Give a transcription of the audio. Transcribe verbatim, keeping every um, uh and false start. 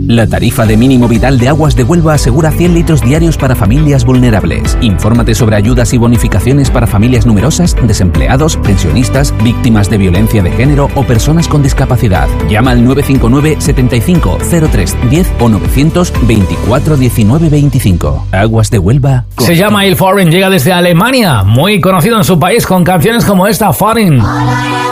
La tarifa de mínimo vital de Aguas de Huelva asegura cien litros diarios para familias vulnerables. Infórmate sobre ayudas y bonificaciones para familias numerosas, desempleados, pensionistas, víctimas de violencia de género o personas con discapacidad. Llama al nueve cinco nueve, setenta y cinco, cero tres, diez o novecientos veinticuatro diecinueve veinticinco. Aguas de Huelva. Con... Se llama Il Foreign, llega desde Alemania, muy conocido en su país con canciones como esta, Foreign.